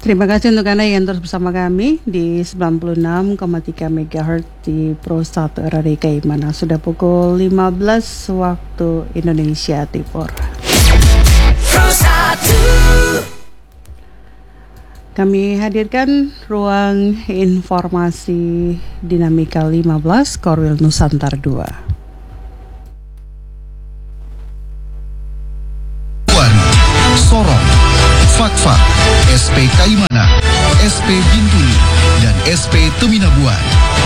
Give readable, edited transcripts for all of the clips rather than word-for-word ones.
Terima kasih untuk Anda yang terus bersama kami di 96,3 MHz di Pro 1 RRI Kaimana. Sudah pukul 15 waktu Indonesia Timur. Pro 1. Kami hadirkan ruang informasi Dinamika 15 Korwil Nusantara 2. Sorong, Fakfak, SP Kaimana, SP Bintuni, dan SP Teminabuan.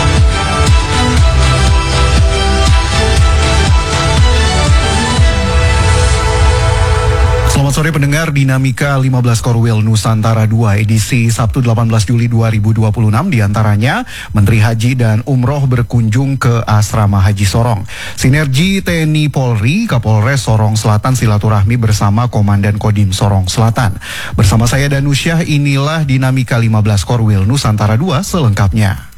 Selamat sore pendengar Dinamika 15 Korwil Nusantara 2 edisi Sabtu 18 Juli 2026. Di antaranya Menteri Haji dan Umroh berkunjung ke Asrama Haji Sorong. Sinergi TNI Polri, Kapolres Sorong Selatan silaturahmi bersama Komandan Kodim Sorong Selatan. Bersama saya Danusyah, inilah Dinamika 15 Korwil Nusantara 2 selengkapnya.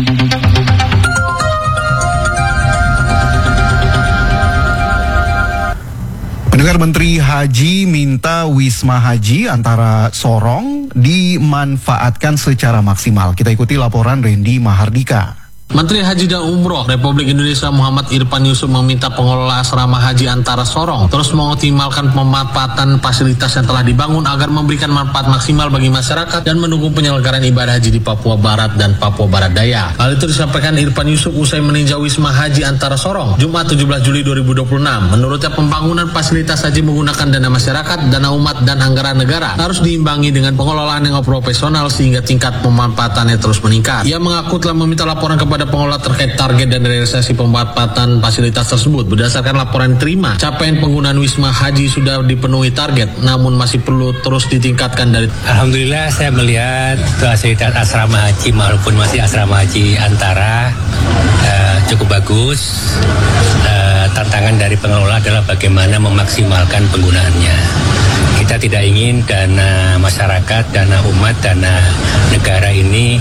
Pendengar, Menteri Haji minta Wisma Haji antara Sorong dimanfaatkan secara maksimal. Kita ikuti laporan Randy Mahardika. Menteri Haji dan Umroh Republik Indonesia Muhammad Irfan Yusuf meminta pengelola asrama haji antara Sorong terus mengoptimalkan pemanfaatan fasilitas yang telah dibangun agar memberikan manfaat maksimal bagi masyarakat dan mendukung penyelenggaraan ibadah haji di Papua Barat dan Papua Barat Daya. Hal itu disampaikan Irfan Yusuf usai meninjau Wisma Haji antara Sorong Jumat 17 Juli 2026. Menurutnya pembangunan fasilitas haji menggunakan dana masyarakat, dana umat, dan anggaran negara harus diimbangi dengan pengelolaan yang profesional sehingga tingkat pemanfaatannya terus meningkat. Ia mengaku telah meminta laporan kepada pengelola terkait target dan realisasi pemanfaatan fasilitas tersebut. Berdasarkan laporan terima, capaian penggunaan Wisma Haji sudah dipenuhi target, namun masih perlu terus ditingkatkan dari. Alhamdulillah saya melihat fasilitas asrama haji maupun masih asrama haji antara cukup bagus. Tantangan dari pengelola adalah bagaimana memaksimalkan penggunaannya. Kita tidak ingin dana masyarakat, dana umat, dana negara ini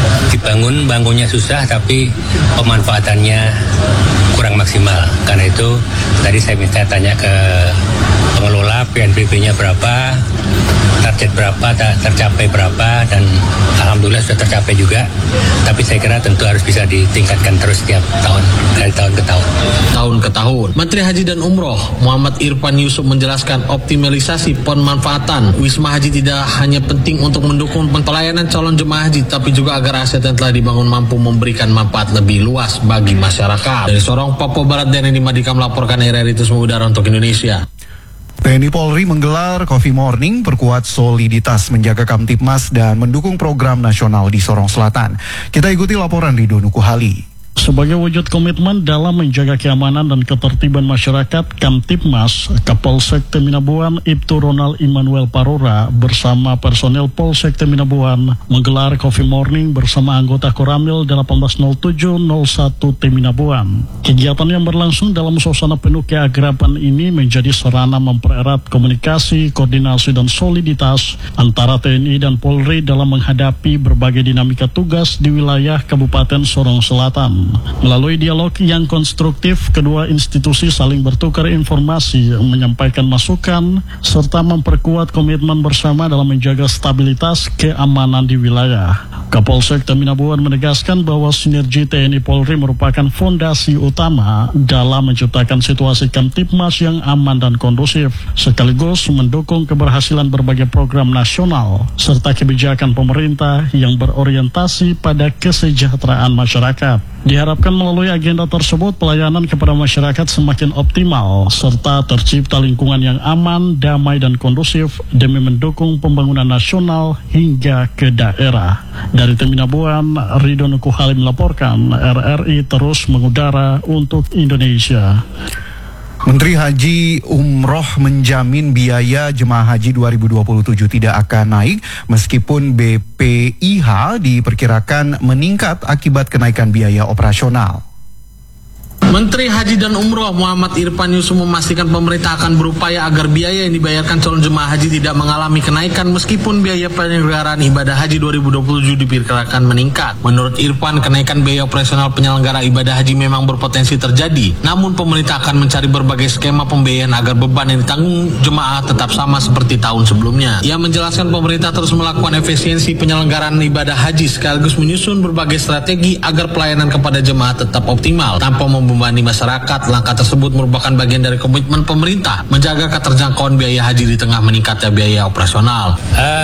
bangunnya susah tapi pemanfaatannya kurang maksimal. Karena itu tadi saya minta tanya ke pengelola PNBP-nya berapa, target berapa, tercapai berapa, dan alhamdulillah sudah tercapai juga. Tapi saya kira tentu harus bisa ditingkatkan terus setiap tahun, dari tahun ke tahun. Tahun ke tahun. Menteri Haji dan Umroh Muhammad Irfan Yusuf menjelaskan optimalisasi pemanfaatan Wisma Haji tidak hanya penting untuk mendukung pelayanan calon jemaah haji, tapi juga agar aset yang telah dibangun mampu memberikan manfaat lebih luas bagi masyarakat. Dari Sorong, Papua Barat, dan Edi Madika melaporkan RRI Tusma Udara untuk Indonesia. TNI Polri menggelar Coffee Morning, perkuat soliditas menjaga Kamtibmas dan mendukung program nasional di Sorong Selatan. Kita ikuti laporan Ridho Nukuhali. Sebagai wujud komitmen dalam menjaga keamanan dan ketertiban masyarakat, Kamtibmas Kapolsek Teminabuan Ibtu Ronald Immanuel Parora bersama personel Polsek Teminabuan menggelar Coffee Morning bersama anggota Koramil 180701 Teminabuan. Kegiatan yang berlangsung dalam suasana penuh keakraban ini menjadi sarana mempererat komunikasi, koordinasi, dan soliditas antara TNI dan Polri dalam menghadapi berbagai dinamika tugas di wilayah Kabupaten Sorong Selatan. Melalui dialog yang konstruktif, kedua institusi saling bertukar informasi, menyampaikan masukan, serta memperkuat komitmen bersama dalam menjaga stabilitas keamanan di wilayah. Kapolsek Teminabuan menegaskan bahwa sinergi TNI Polri merupakan fondasi utama dalam menciptakan situasi Kamtibmas yang aman dan kondusif, sekaligus mendukung keberhasilan berbagai program nasional, serta kebijakan pemerintah yang berorientasi pada kesejahteraan masyarakat. Diharapkan melalui agenda tersebut pelayanan kepada masyarakat semakin optimal serta tercipta lingkungan yang aman, damai, dan kondusif demi mendukung pembangunan nasional hingga ke daerah. Dari Teminabuan, Ridho Nukuhali melaporkan, RRI terus mengudara untuk Indonesia. Menteri Haji Umroh menjamin biaya jemaah haji 2027 tidak akan naik meskipun BPIH diperkirakan meningkat akibat kenaikan biaya operasional. Menteri Haji dan Umroh Muhammad Irfan Yusuf memastikan pemerintah akan berupaya agar biaya yang dibayarkan calon jemaah haji tidak mengalami kenaikan meskipun biaya penyelenggaraan ibadah haji 2027 diperkirakan meningkat. Menurut Irfan, kenaikan biaya operasional penyelenggara ibadah haji memang berpotensi terjadi. Namun pemerintah akan mencari berbagai skema pembiayaan agar beban yang ditanggung jemaah tetap sama seperti tahun sebelumnya. Ia menjelaskan pemerintah terus melakukan efisiensi penyelenggaraan ibadah haji sekaligus menyusun berbagai strategi agar pelayanan kepada jemaah tetap optimal tanpa membebani masyarakat. Langkah tersebut merupakan bagian dari komitmen pemerintah menjaga keterjangkauan biaya haji di tengah meningkatnya biaya operasional.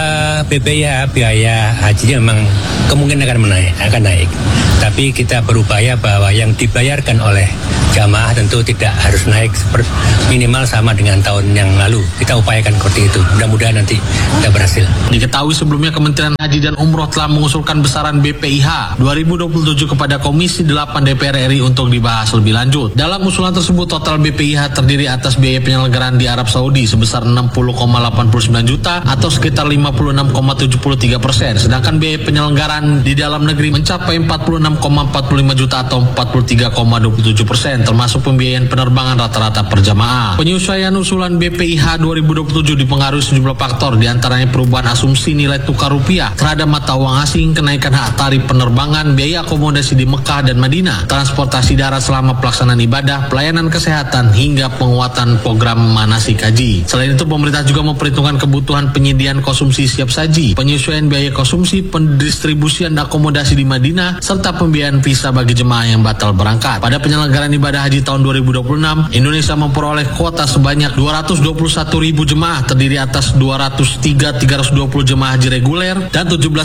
Biaya hajinya memang kemungkinan akan naik. Tapi kita berupaya bahwa yang dibayarkan oleh jamaah tentu tidak harus naik minimal sama dengan tahun yang lalu. Kita upayakan seperti itu. Mudah-mudahan nanti kita berhasil. Diketahui sebelumnya Kementerian Haji dan Umroh telah mengusulkan besaran BPIH 2027 kepada Komisi 8 DPR RI untuk dibahas lebih lanjut. Dalam usulan tersebut total BPIH terdiri atas biaya penyelenggaraan di Arab Saudi sebesar 60,89 juta atau sekitar 56,73%. Sedangkan biaya penyelenggaraan di dalam negeri mencapai 46,45 juta atau 43,27%, termasuk pembiayaan penerbangan rata-rata per jamaah. Penyesuaian usulan BPIH 2027 dipengaruhi sejumlah faktor, diantaranya perubahan asumsi nilai tukar rupiah terhadap mata uang asing, kenaikan hak tarif penerbangan, biaya akomodasi di Mekah dan Madinah, transportasi darat selama pelaksanaan ibadah, pelayanan kesehatan, hingga penguatan program manasik haji. Selain itu, pemerintah juga memperhitungkan kebutuhan penyediaan konsumsi siap saji, penyesuaian biaya konsumsi, pendistribusian akomodasi di Madinah, serta pembiayaan visa bagi jemaah yang batal berangkat. Pada penyelenggaraan ibadah haji tahun 2026, Indonesia memperoleh kuota sebanyak 221.000 jemaah, terdiri atas 320 jemaah haji reguler dan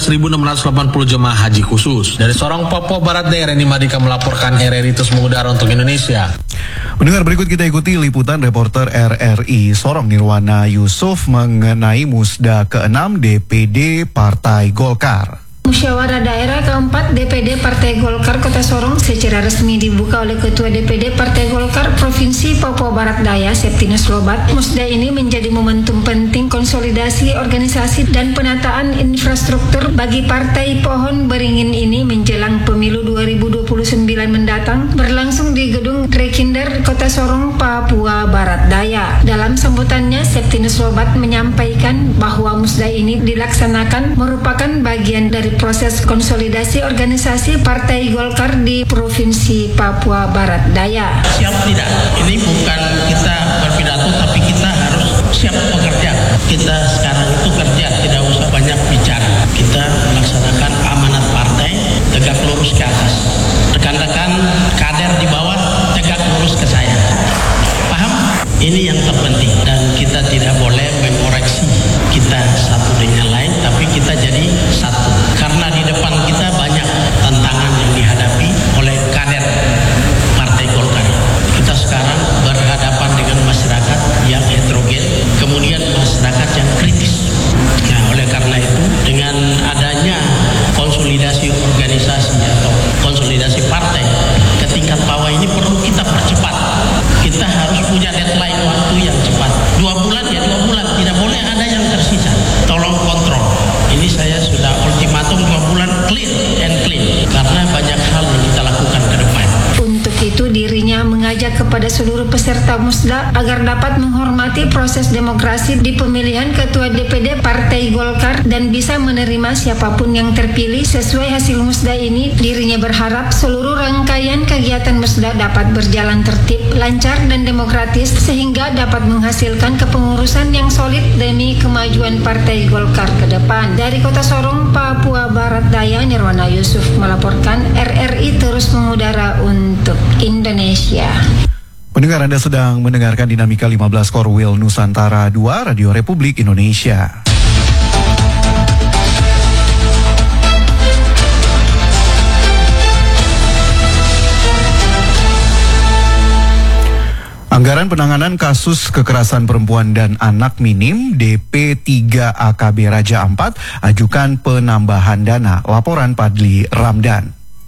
17.680 jemaah haji khusus. Dari Sorong, Papua Barat Daya, Reni Madika melaporkan. RRI terus mengudara untuk Indonesia. Pendengar, berikut kita ikuti liputan reporter RRI Sorong Nirwana Yusuf mengenai Musda ke-6 DPD Partai Golkar. Musyawarah Daerah keempat DPD Partai Golkar Kota Sorong secara resmi dibuka oleh Ketua DPD Partai Golkar Provinsi Papua Barat Daya, Septinus Lobat. Musda ini menjadi momentum penting konsolidasi organisasi dan penataan infrastruktur bagi Partai Pohon Beringin ini menjelang pemilu 2029 mendatang, berlangsung di Gedung Rekinder Kota Sorong, Papua Barat Daya. Dalam sambutannya, Septinus Lobat menyampaikan bahwa Musda ini dilaksanakan merupakan bagian dari proses konsolidasi organisasi Partai Golkar di Provinsi Papua Barat Daya. Siap tidak? Ini bukan kita berpidato, tapi kita harus siap bekerja. Kita sekarang itu kerja, tidak usah banyak bicara. Kita melaksanakan amanat partai, tegak lurus ke atas. Rekan-rekan kader di bawah, tegak lurus ke saya. Paham? Ini yang terpenting, dan kita tidak boleh mengoreksi kita satu dengan lain, tapi kita jadi satu. Karena di depan kita banyak tantangan yang dihadapi oleh kader Partai Golkar. Kita sekarang berhadapan dengan masyarakat yang heterogen, kemudian masyarakat yang kritis. Nah, oleh karena itu, dengan adanya konsolidasi organisasi atau konsolidasi partai ke tingkat bawah ini perlu kita percepat. Kita harus punya deadline waktu yang cepat. 2 bulan ya 2 bulan, tidak boleh ada yang tersisa. Tolong kontrol. Ini saya sudah ultimatum 2 bulan clear and clean, karena banyak hal yang kita lakukan ke depan. Untuk itu dirinya mengajak kepada seluruh peserta Musda agar dapat menghormati proses demokrasi di pemilihan Ketua DPD Partai Golkar dan bisa menerima siapapun yang terpilih sesuai hasil Musda ini. Dirinya berharap seluruh rangkaian kegiatan Musda dapat berjalan tertib, lancar dan demokratis sehingga dapat menghasilkan kepengurusan yang solid demi kemajuan Partai Golkar ke depan. Dari Kota Sorong, Papua Barat Daya, Nirwana Yusuf melaporkan. RRI terus mengudara untuk Indonesia. Pendengar, Anda sedang mendengarkan Dinamika 15 Korwil Nusantara 2 Radio Republik Indonesia. Anggaran penanganan kasus kekerasan perempuan dan anak minim DP3 AKB Raja Ampat ajukan penambahan dana. Laporan Padli Ramdan.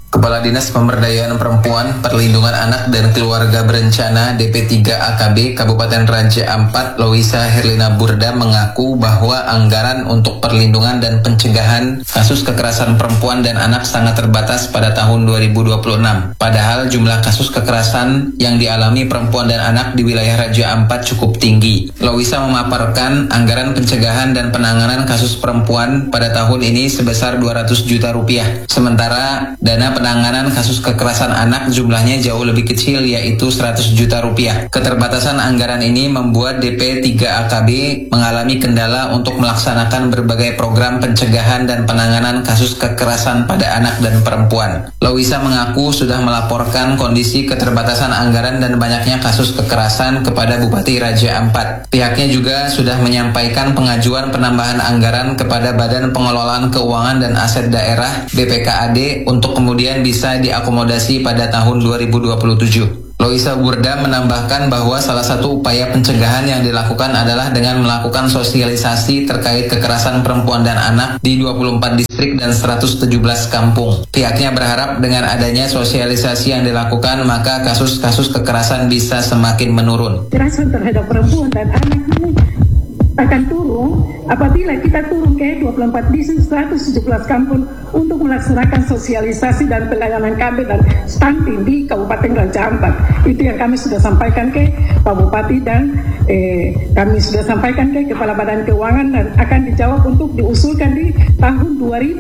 Kepala Dinas Pemberdayaan Perempuan, Perlindungan Anak dan Keluarga Berencana DP3 AKB Kabupaten Raja Ampat, Loisa Herlina Burda mengaku bahwa anggaran untuk perlindungan dan pencegahan kasus kekerasan perempuan dan anak sangat terbatas pada tahun 2026. Padahal jumlah kasus kekerasan yang dialami perempuan dan anak di wilayah Raja Ampat cukup tinggi. Loisa memaparkan anggaran pencegahan dan penanganan kasus perempuan pada tahun ini sebesar 200 juta rupiah. Sementara dana penanganan kasus kekerasan anak jumlahnya jauh lebih kecil, yaitu 100 juta rupiah. Keterbatasan anggaran ini membuat DP3 AKB mengalami kendala untuk melaksanakan berbagai program pencegahan dan penanganan kasus kekerasan pada anak dan perempuan. Loisa mengaku sudah melaporkan kondisi keterbatasan anggaran dan banyaknya kasus kekerasan kepada Bupati Raja Ampat. Pihaknya juga sudah menyampaikan pengajuan penambahan anggaran kepada Badan Pengelolaan Keuangan dan Aset Daerah BPKAD untuk kemudian bisa diakomodasi pada tahun 2027. Loisa Burda menambahkan bahwa salah satu upaya pencegahan yang dilakukan adalah dengan melakukan sosialisasi terkait kekerasan perempuan dan anak di 24 distrik dan 117 kampung. Pihaknya berharap dengan adanya sosialisasi yang dilakukan, maka kasus-kasus kekerasan bisa semakin menurun. Kekerasan terhadap perempuan dan anak ini akan turun apabila kita turun ke 24 distrik 117 kampung untuk melaksanakan sosialisasi dan pelayanan KB dan stunting di Kabupaten Raja Ampat. Itu yang kami sudah sampaikan ke Pak Bupati dan kami sudah sampaikan ke Kepala Badan Keuangan dan akan dijawab untuk diusulkan di tahun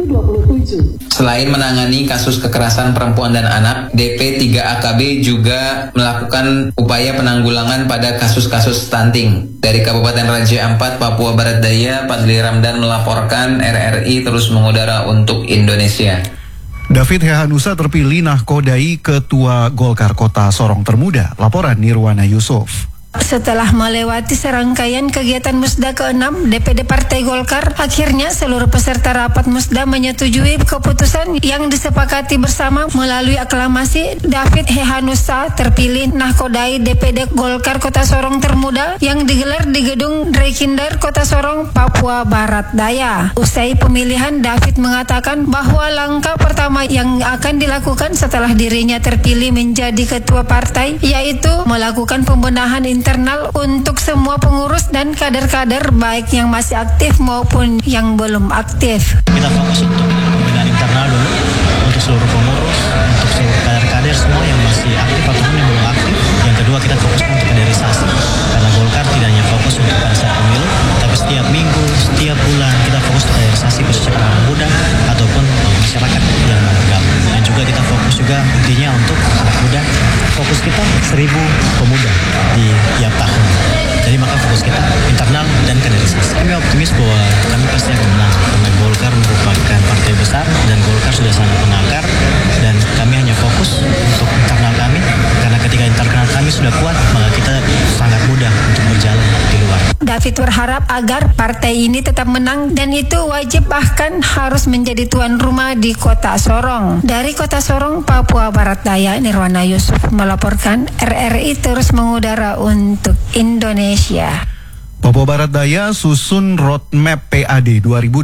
2027. Selain menangani kasus kekerasan perempuan dan anak, DP3 AKB juga melakukan upaya penanggulangan pada kasus-kasus stunting. Dari Kabupaten Raja Ampat, Papua Barat Daya, Fadli Ramdan melaporkan. RRI terus mengudara untuk Indonesia. David Hehanusa terpilih nahkodai Ketua Golkar Kota Sorong Termuda. Laporan Nirwana Yusuf. Setelah melewati serangkaian kegiatan Musda ke-6 DPD Partai Golkar, akhirnya seluruh peserta rapat Musda menyetujui keputusan yang disepakati bersama melalui aklamasi. David Hehanusa terpilih nahkodai DPD Golkar Kota Sorong Termuda yang digelar di Gedung Rekinder Kota Sorong, Papua Barat Daya. Usai pemilihan, David mengatakan bahwa langkah pertama yang akan dilakukan setelah dirinya terpilih menjadi ketua partai yaitu melakukan pembenahan internal untuk semua pengurus dan kader-kader baik yang masih aktif maupun yang belum aktif. Kita fokus untuk pembinaan internal dulu untuk seluruh pengurus, untuk seluruh kader-kader semua yang masih aktif ataupun yang belum aktif. Yang kedua, kita fokus untuk kaderisasi karena Golkar tidak hanya fokus untuk pada saat pemilu, tapi setiap minggu, setiap bulan kita fokus kaderisasi secara muda ataupun masyarakat yang bergabung. Dan juga kita fokus juga intinya untuk anak muda. Fokus kita 1.000 pemuda di tiap tahun. Jadi maka fokus kita internal dan kaderisasi. Kami optimis bahwa kami pasti akan menang karena Golkar merupakan partai besar dan Golkar sudah sangat mengakar dan kami hanya fokus untuk internal kami karena ketika internal kami sudah kuat maka kita sangat mudah untuk berjalan di luar. David berharap agar partai ini tetap menang dan itu wajib bahkan harus menjadi tuan rumah di Kota Sorong. Dari Kota Sorong, Papua Barat Daya, Nirwana Yusuf melaporkan. RRI terus mengudara untuk Indonesia. Papua Barat Daya susun roadmap PAD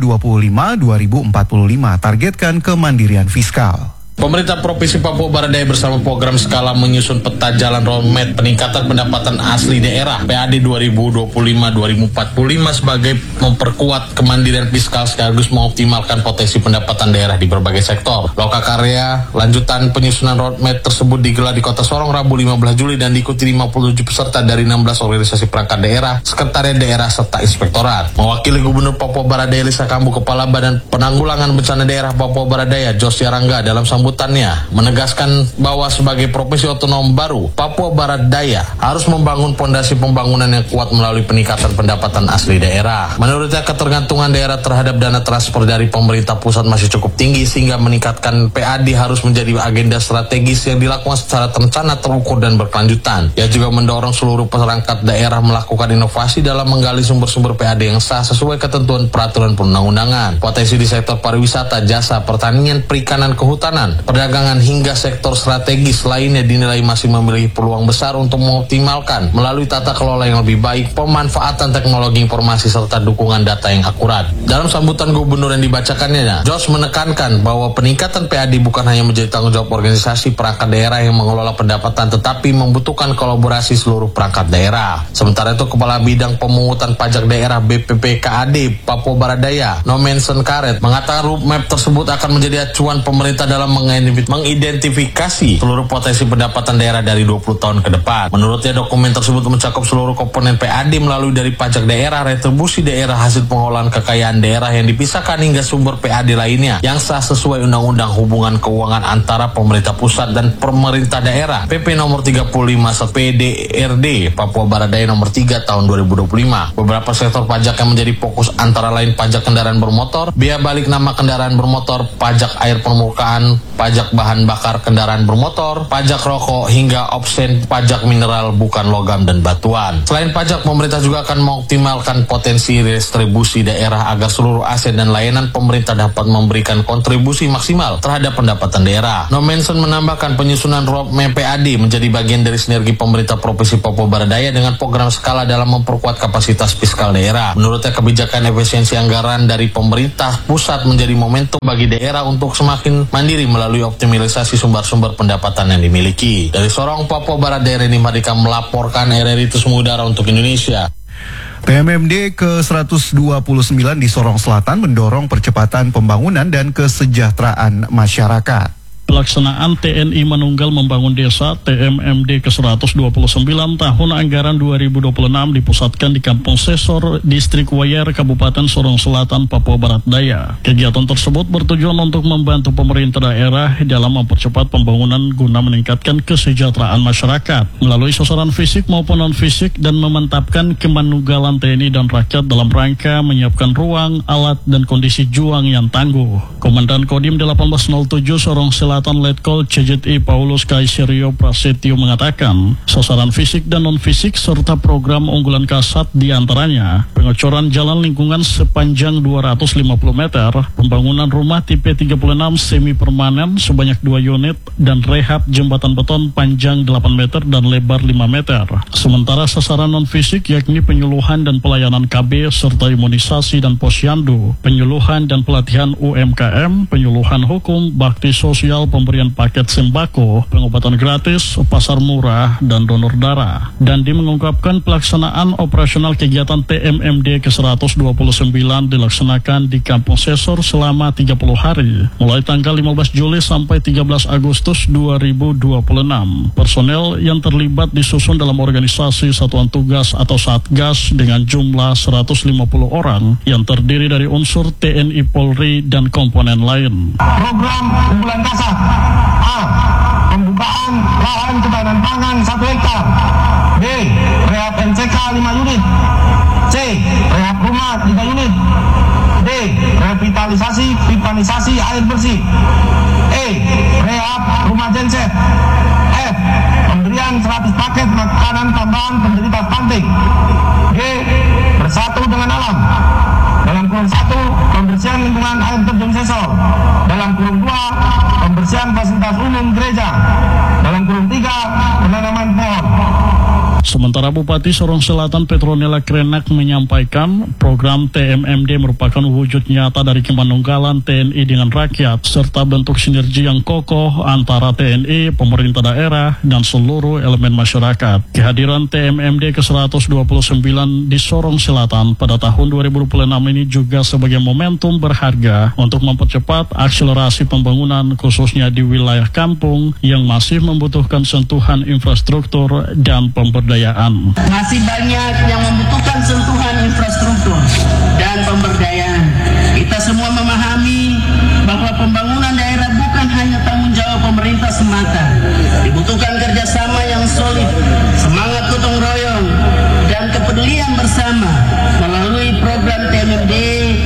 2025-2045 targetkan kemandirian fiskal. Pemerintah Provinsi Papua Barat Daya bersama program skala menyusun peta jalan roadmap peningkatan pendapatan asli daerah PAD 2025-2045 sebagai memperkuat kemandirian fiskal sekaligus mengoptimalkan potensi pendapatan daerah di berbagai sektor. Lokakarya lanjutan penyusunan roadmap tersebut digelar di Kota Sorong Rabu 15 Juli dan diikuti 57 peserta dari 16 organisasi perangkat daerah, sekretariat daerah serta inspektorat. Mewakili Gubernur Papua Barat Daya Lisa Kambu, Kepala Badan Penanggulangan Bencana Daerah Papua Barat Daya Josya Rangga dalam sambutannya menegaskan bahwa sebagai provinsi otonom baru, Papua Barat Daya harus membangun pondasi pembangunan yang kuat melalui peningkatan pendapatan asli daerah. Menurutnya, ketergantungan daerah terhadap dana transfer dari pemerintah pusat masih cukup tinggi sehingga meningkatkan PAD harus menjadi agenda strategis yang dilakukan secara terencana, terukur dan berkelanjutan. Ia juga mendorong seluruh perangkat daerah melakukan inovasi dalam menggali sumber-sumber PAD yang sah sesuai ketentuan peraturan perundang-undangan. Potensi di sektor pariwisata, jasa, pertanian, perikanan, kehutanan, pendidikan, perdagangan hingga sektor strategis lainnya dinilai masih memiliki peluang besar untuk mengoptimalkan melalui tata kelola yang lebih baik, pemanfaatan teknologi informasi serta dukungan data yang akurat. Dalam sambutan gubernur yang dibacakannya, Jos menekankan bahwa peningkatan PAD bukan hanya menjadi tanggung jawab organisasi perangkat daerah yang mengelola pendapatan, tetapi membutuhkan kolaborasi seluruh perangkat daerah. Sementara itu, Kepala Bidang Pemungutan Pajak Daerah BPPKAD Papua Barat Daya, Nomensen Karet, mengatakan roadmap tersebut akan menjadi acuan pemerintah dalam mengidentifikasi seluruh potensi pendapatan daerah dari 20 tahun ke depan. Menurutnya, dokumen tersebut mencakup seluruh komponen PAD melalui dari pajak daerah, retribusi daerah, hasil pengolahan kekayaan daerah yang dipisahkan hingga sumber PAD lainnya yang sah sesuai Undang-Undang Hubungan Keuangan antara pemerintah pusat dan pemerintah daerah PP nomor 35 PDRD Papua Barat Daya nomor 3 tahun 2025. Beberapa sektor pajak yang menjadi fokus antara lain pajak kendaraan bermotor, biaya balik nama kendaraan bermotor, pajak air permukaan, pajak bahan bakar kendaraan bermotor, pajak rokok hingga opsen pajak mineral bukan logam dan batuan. Selain pajak, pemerintah juga akan mengoptimalkan potensi distribusi daerah agar seluruh aset dan layanan pemerintah dapat memberikan kontribusi maksimal terhadap pendapatan daerah. Nomensen menambahkan penyusunan roadmap PAD menjadi bagian dari sinergi pemerintah Provinsi Papua Barat Daya dengan program skala dalam memperkuat kapasitas fiskal daerah. Menurutnya, kebijakan efisiensi anggaran dari pemerintah pusat menjadi momentum bagi daerah untuk semakin mandiri melalui optimalisasi sumber-sumber pendapatan yang dimiliki. Dari Sorong, Papua Barat Daya, Reni Mardika melaporkan RRI Tusmu Udara untuk Indonesia. TMMD ke-129 di Sorong Selatan mendorong percepatan pembangunan dan kesejahteraan masyarakat. Pelaksanaan TNI Manunggal Membangun Desa TMMD ke-129 tahun anggaran 2026 dipusatkan di Kampung Sesor, Distrik Wayer, Kabupaten Sorong Selatan, Papua Barat Daya. Kegiatan tersebut bertujuan untuk membantu pemerintah daerah dalam mempercepat pembangunan guna meningkatkan kesejahteraan masyarakat melalui sasaran fisik maupun non-fisik dan memantapkan kemanunggalan TNI dan rakyat dalam rangka menyiapkan ruang, alat, dan kondisi juang yang tangguh. Komandan Kodim 1807 Sorong Selatan Letkol CJI Paulus Kaiserio Prasetyo mengatakan sasaran fisik dan non-fisik serta program unggulan kasat diantaranya pengecoran jalan lingkungan sepanjang 250 meter, pembangunan rumah tipe 36 semi permanen sebanyak 2 unit, dan rehab jembatan beton panjang 8 meter dan lebar 5 meter. Sementara sasaran non-fisik yakni penyuluhan dan pelayanan KB serta imunisasi dan posyandu, penyuluhan dan pelatihan UMKM, penyuluhan hukum, bakti sosial, pemberian paket sembako, pengobatan gratis, pasar murah, dan donor darah. Dandi mengungkapkan pelaksanaan operasional kegiatan TMMD ke-129 dilaksanakan di Kampung Sesor selama 30 hari, mulai tanggal 15 Juli sampai 13 Agustus 2026. Personel yang terlibat disusun dalam organisasi satuan tugas atau Satgas dengan jumlah 150 orang yang terdiri dari unsur TNI, Polri, dan komponen lain. Program unggulan kasat A. Pembukaan lahan ketahanan pangan 1 hektar. B. Rehab NCK 5 unit. C. Rehab rumah 3 unit. D. Revitalisasi pipanisasi air bersih. E. Rehab rumah genset. F. Pemberian 100 paket makanan tambahan penderita stunting. G. Bersatu dengan alam. Dalam kurung 1, pembersihan lingkungan air terjun Sesor. Dalam kurung 2, pembersihan fasilitas umum gereja. Dalam kurung 3, penanaman pohon. Sementara Bupati Sorong Selatan Petronella Krenak menyampaikan program TMMD merupakan wujud nyata dari kemanunggalan TNI dengan rakyat serta bentuk sinergi yang kokoh antara TNI, pemerintah daerah, dan seluruh elemen masyarakat. Kehadiran TMMD ke-129 di Sorong Selatan pada tahun 2026 ini juga sebagai momentum berharga untuk mempercepat akselerasi pembangunan khususnya di wilayah kampung yang masih membutuhkan sentuhan infrastruktur dan pemberdayaan. Masih banyak yang membutuhkan sentuhan infrastruktur dan pemberdayaan. Kita semua memahami bahwa pembangunan daerah bukan hanya tanggung jawab pemerintah semata. Dibutuhkan kerjasama yang solid, semangat gotong royong, dan kepedulian bersama. Melalui program TMMD,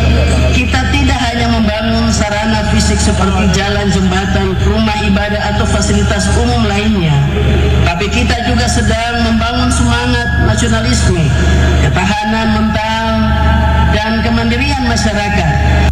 kita tidak hanya membangun sarana fisik seperti jalan, jembatan, rumah ibadah, atau fasilitas umum lainnya, tapi kita juga sedang membangun semangat nasionalisme, ketahanan mental, dan kemandirian masyarakat.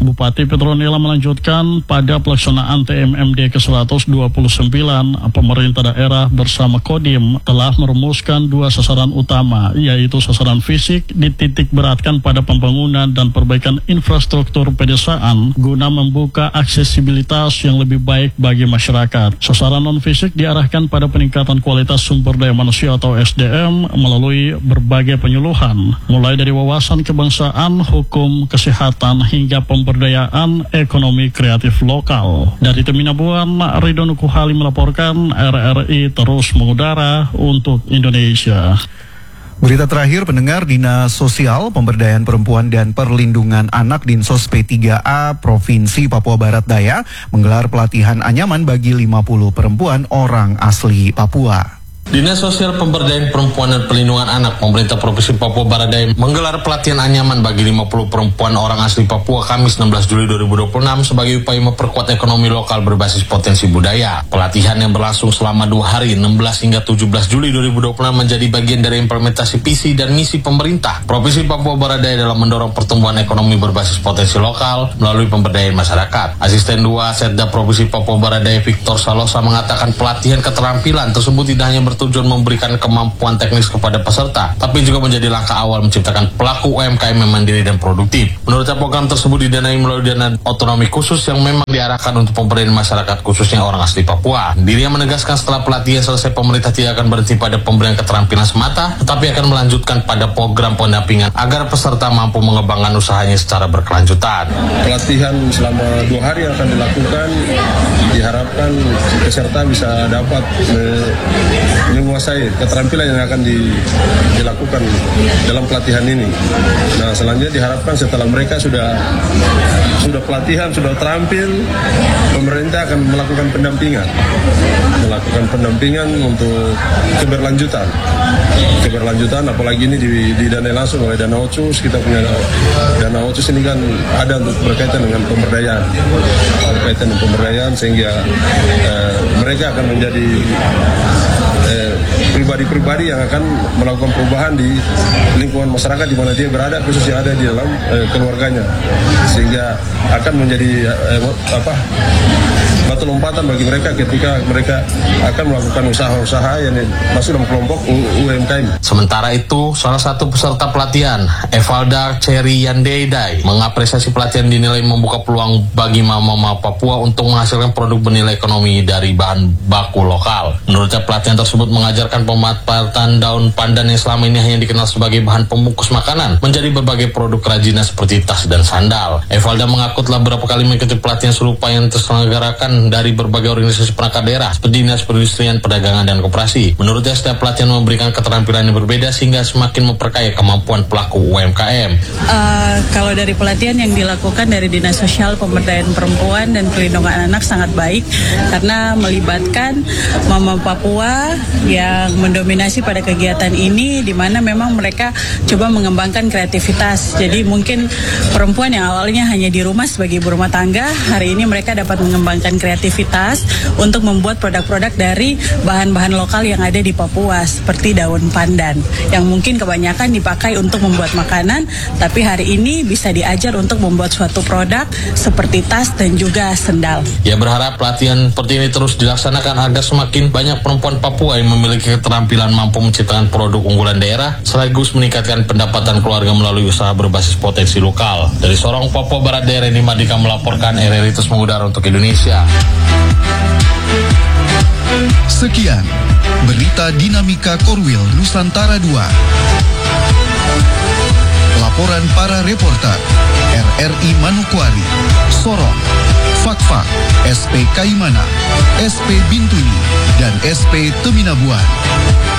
Bupati Petronella melanjutkan pada pelaksanaan TMMD ke-129, pemerintah daerah bersama Kodim telah merumuskan 2 sasaran utama, yaitu sasaran fisik dititik beratkan pada pembangunan dan perbaikan infrastruktur pedesaan guna membuka aksesibilitas yang lebih baik bagi masyarakat. Sasaran non-fisik diarahkan pada peningkatan kualitas sumber daya manusia atau SDM melalui berbagai penyuluhan, mulai dari wawasan kebangsaan, hukum, kesehatan, hingga pemberdayaan ekonomi kreatif lokal. Dari Teminabuan, Ridho Nukuhali melaporkan, RRI terus mengudara untuk Indonesia. Berita terakhir, pendengar, Dinas Sosial, Pemberdayaan Perempuan dan Perlindungan Anak Dinsos P3A Provinsi Papua Barat Daya menggelar pelatihan anyaman bagi 50 perempuan orang asli Papua. Dinas Sosial Pemberdayaan Perempuan dan Perlindungan Anak Pemerintah Provinsi Papua Barat Daya menggelar pelatihan anyaman bagi 50 perempuan orang asli Papua Kamis 16 Juli 2026 sebagai upaya memperkuat ekonomi lokal berbasis potensi budaya. Pelatihan yang berlangsung selama 2 hari 16 hingga 17 Juli 2026 menjadi bagian dari implementasi visi dan misi pemerintah Provinsi Papua Barat Daya dalam mendorong pertumbuhan ekonomi berbasis potensi lokal melalui pemberdayaan masyarakat. Asisten 2 Setda Provinsi Papua Barat Daya Victor Salosa mengatakan pelatihan keterampilan tersebut tidak hanya bertujuan memberikan kemampuan teknis kepada peserta, tapi juga menjadi langkah awal menciptakan pelaku UMKM yang mandiri dan produktif. Menurutnya program tersebut didanai melalui dana otonomi khusus yang memang diarahkan untuk pemberdayaan masyarakat khususnya orang asli Papua. Dirinya menegaskan setelah pelatihan selesai pemerintah tidak akan berhenti pada pemberian keterampilan semata, tetapi akan melanjutkan pada program pendampingan agar peserta mampu mengembangkan usahanya secara berkelanjutan. Pelatihan selama 2 hari yang akan dilakukan diharapkan peserta bisa dapat menguasai keterampilan yang akan dilakukan dalam pelatihan ini. Nah, selanjutnya diharapkan setelah mereka sudah pelatihan, sudah terampil, pemerintah akan melakukan pendampingan untuk keberlanjutan, apalagi ini didanai langsung oleh Dana Otsus. Kita punya Dana Otsus ini kan ada untuk berkaitan dengan pemberdayaan, sehingga mereka akan menjadi pribadi-pribadi yang akan melakukan perubahan di lingkungan masyarakat di mana dia berada, khususnya ada di dalam keluarganya, sehingga akan menjadi batu lompatan bagi mereka ketika mereka akan melakukan usaha-usaha yang masuk dalam kelompok UMKM. Sementara itu, salah satu peserta pelatihan, Evalda Cherry Yandeidai, mengapresiasi pelatihan dinilai membuka peluang bagi mama-mama Papua untuk menghasilkan produk bernilai ekonomi dari bahan baku lokal. Menurutnya, pelatihan tersebut mengajarkan pemanfaatan daun pandan yang selama ini hanya dikenal sebagai bahan pembungkus makanan menjadi berbagai produk kerajinan seperti tas dan sandal. Evalda mengaku telah beberapa kali mengikuti pelatihan serupa yang terselenggarakan dari berbagai organisasi perangkat daerah seperti Dinas Perindustrian, Perdagangan, dan Koperasi. Menurutnya, setiap pelatihan memberikan keterampilan yang berbeda sehingga semakin memperkaya kemampuan pelaku UMKM. Kalau dari pelatihan yang dilakukan dari Dinas Sosial Pemberdayaan Perempuan dan Perlindungan Anak sangat baik karena melibatkan mama Papua yang mendominasi pada kegiatan ini, di mana memang mereka coba mengembangkan kreativitas. Jadi mungkin perempuan yang awalnya hanya di rumah sebagai ibu rumah tangga, hari ini mereka dapat mengembangkan kreativitas untuk membuat produk-produk dari bahan-bahan lokal yang ada di Papua, seperti daun pandan yang mungkin kebanyakan dipakai untuk membuat makanan, tapi hari ini bisa diajar untuk membuat suatu produk seperti tas dan juga sendal. Ia berharap pelatihan seperti ini terus dilaksanakan agar semakin banyak perempuan Papua yang memiliki keterampilan mampu menciptakan produk unggulan daerah sekaligus meningkatkan pendapatan keluarga melalui usaha berbasis potensi lokal. Dari Sorong, Papua Barat Daya, Reni Madika melaporkan, RRI terus mengudara untuk Indonesia. Sekian berita Dinamika Korwil Nusantara 2. Laporan para reporter RRI Manokwari, Sorong, Fakfak, SP Kaimana, SP Bintuni, dan SP Teminabuan.